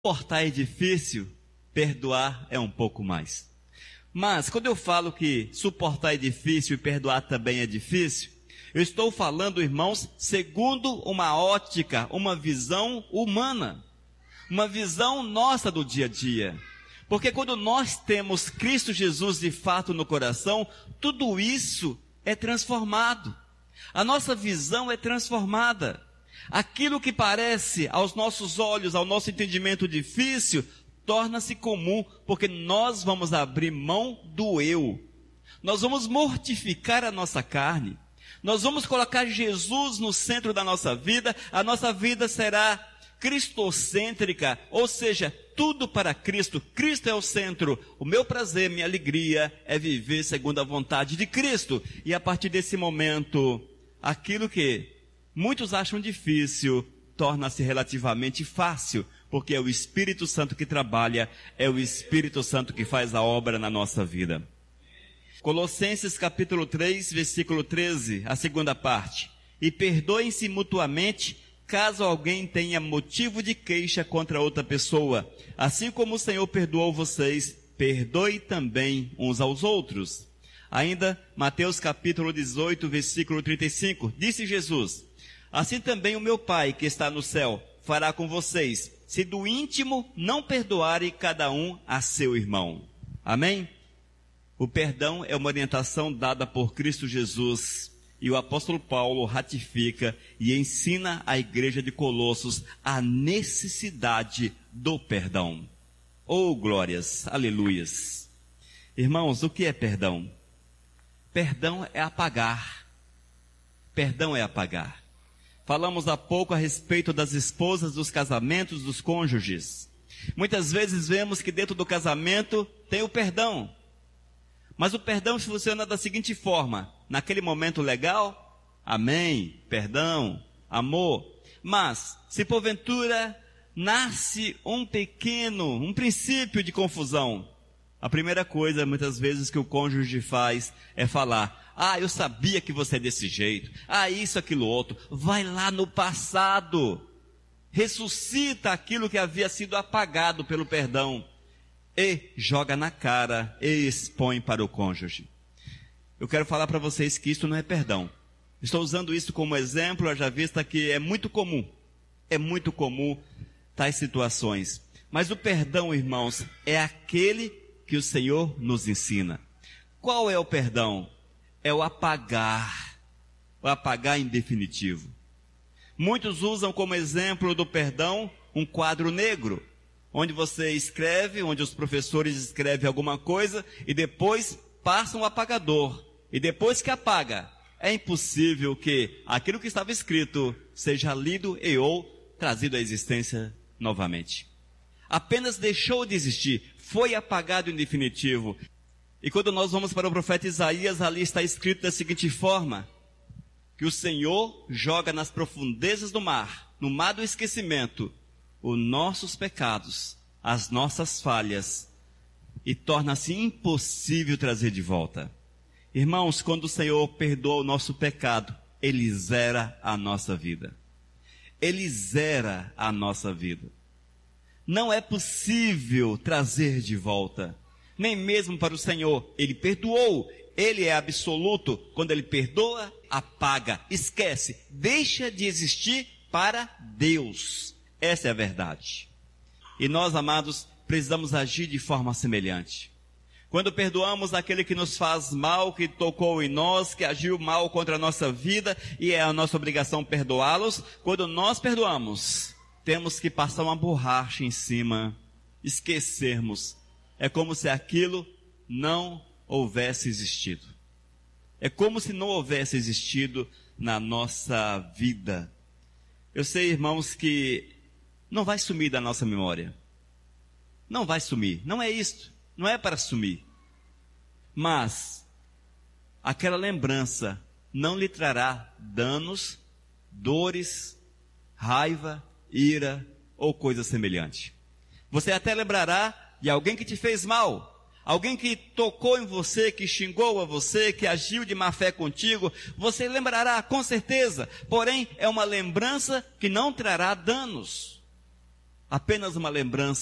Suportar é difícil, perdoar é um pouco mais. Mas quando eu falo que suportar é difícil e perdoar também é difícil, eu estou falando, irmãos, segundo uma ótica, uma visão humana, uma visão nossa do dia a dia. Porque quando nós temos Cristo Jesus de fato no coração, tudo isso é transformado. A nossa visão é transformada. Aquilo que parece aos nossos olhos, ao nosso entendimento difícil, torna-se comum, porque nós vamos abrir mão do eu. Nós vamos mortificar a nossa carne. Nós vamos colocar Jesus no centro da nossa vida. A nossa vida será cristocêntrica, ou seja, tudo para Cristo. Cristo é o centro. O meu prazer, minha alegria é viver segundo a vontade de Cristo. E a partir desse momento, aquilo que muitos acham difícil torna-se relativamente fácil, porque é o Espírito Santo que trabalha, é o Espírito Santo que faz a obra na nossa vida. Colossenses capítulo 3, versículo 13, a segunda parte. E perdoem-se mutuamente, caso alguém tenha motivo de queixa contra outra pessoa. Assim como o Senhor perdoou vocês, perdoe também uns aos outros. Ainda, Mateus capítulo 18, versículo 35, disse Jesus: assim também o meu Pai que está no céu fará com vocês, se do íntimo não perdoarem cada um a seu irmão. Amém? O perdão é uma orientação dada por Cristo Jesus, e o apóstolo Paulo ratifica e ensina à igreja de Colossos a necessidade do perdão. Oh, glórias, aleluias. Irmãos, o que é perdão? Perdão é apagar. Perdão é apagar. Falamos há pouco a respeito das esposas, dos casamentos, dos cônjuges. Muitas vezes vemos que dentro do casamento tem o perdão. Mas o perdão funciona da seguinte forma: naquele momento legal, amém, perdão, amor. Mas, se porventura nasce um princípio de confusão, a primeira coisa, muitas vezes, que o cônjuge faz é falar: ah, eu sabia que você é desse jeito, ah, isso, aquilo, outro. Vai lá no passado, ressuscita aquilo que havia sido apagado pelo perdão e joga na cara e expõe para o cônjuge. Eu quero falar para vocês que isso não é perdão. Estou usando isso como exemplo, haja vista que é muito comum tais situações. Mas o perdão, irmãos, é aquele que o Senhor nos ensina. Qual é o perdão? É o apagar em definitivo. Muitos usam como exemplo do perdão um quadro negro, onde você escreve, onde os professores escrevem alguma coisa e depois passam o apagador. E depois que apaga, é impossível que aquilo que estava escrito seja lido e ou trazido à existência novamente. Apenas deixou de existir, foi apagado em definitivo. E quando nós vamos para o profeta Isaías, ali está escrito da seguinte forma: que o Senhor joga nas profundezas do mar, no mar do esquecimento, os nossos pecados, as nossas falhas, e torna-se impossível trazer de volta. Irmãos, quando o Senhor perdoa o nosso pecado, Ele zera a nossa vida. Ele zera a nossa vida. Não é possível trazer de volta, nem mesmo para o Senhor. Ele perdoou, Ele é absoluto. Quando Ele perdoa, apaga, esquece, deixa de existir para Deus. Essa é a verdade. E nós, amados, precisamos agir de forma semelhante. Quando perdoamos aquele que nos faz mal, que tocou em nós, que agiu mal contra a nossa vida, e é a nossa obrigação perdoá-los, quando nós perdoamos, temos que passar uma borracha em cima, esquecermos. É como se aquilo não houvesse existido. É como se não houvesse existido na nossa vida. Eu sei, irmãos, que não vai sumir da nossa memória. Não vai sumir. Não é isto. Não é para sumir. Mas aquela lembrança não lhe trará danos, dores, raiva, ira ou coisa semelhante. Você até lembrará de alguém que te fez mal, alguém que tocou em você, que xingou a você, que agiu de má fé contigo. Você lembrará com certeza, porém é uma lembrança que não trará danos. apenas uma lembrança